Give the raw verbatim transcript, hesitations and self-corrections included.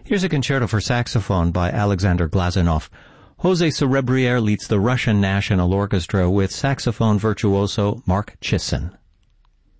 Here's a concerto for saxophone by Alexander Glazunov. Jose Cerebriere leads the Russian National Orchestra with saxophone virtuoso Mark Chisin.